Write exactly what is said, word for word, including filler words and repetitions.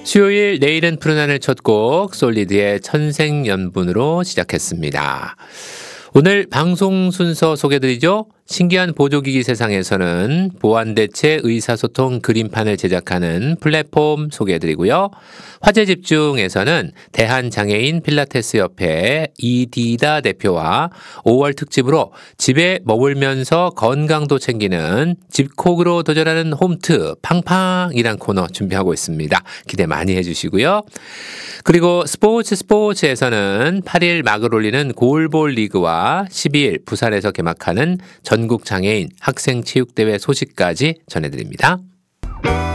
수요일 내일은 푸른 하늘 첫 곡 솔리드의 천생연분으로 시작했습니다. 오늘 방송 순서 소개드리죠. 신기한 보조기기 세상에서는 보안대체 의사소통 그림판을 제작하는 플랫폼 소개해드리고요. 화제집중에서는 대한장애인 필라테스협회 이디다 대표와 오월 특집으로 집에 머물면서 건강도 챙기는 집콕으로 도전하는 홈트 팡팡이란 코너 준비하고 있습니다. 기대 많이 해주시고요. 그리고 스포츠 스포츠에서는 팔 일 막을 올리는 골볼 리그와 십이 일 부산에서 개막하는 전국장애인 학생체육대회 소식까지 전해드립니다.